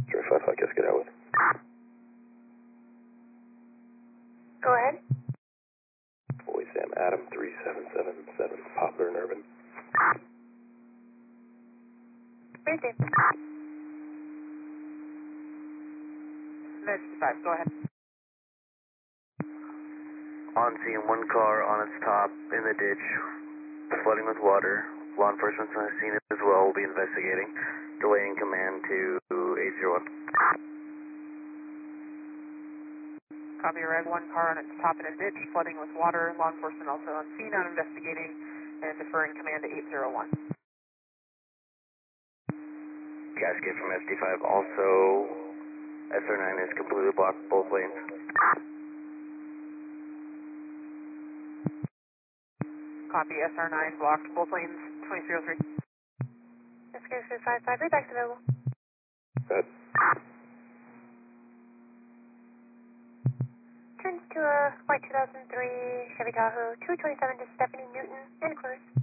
Sure, 5 guess get out with. Go ahead. Boy Sam Adam 3777, Poplar and Urban. Thursday. Med 5, go ahead. On scene, one car on its top in the ditch, flooding with water. Law enforcement's on the scene as well, will be investigating. Delaying command to 801. Copy red, one car on its top in a ditch, flooding with water. Law enforcement also on scene, out investigating, and deferring command to 801. Cascade from SD5. Also, SR9 is completely blocked, both lanes. Copy SR9 blocked, both lanes, 2303. Escalation 55, readback's available. Good. Turns to a white 2003 Chevy Tahoe, 227 to Stephanie Newton, and close.